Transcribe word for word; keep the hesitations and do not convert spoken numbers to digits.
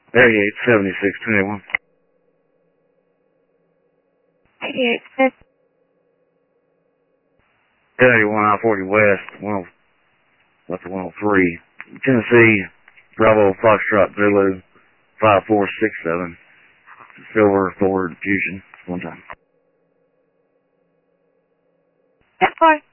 eighty-eight seventy-six twenty-one. eighty-eight six. eighty-one I forty West, one oh, that's one oh three. Tennessee, Bravo, Foxtrot, Zulu, five four six seven. Silver, forward, fusion, one time. That's fine.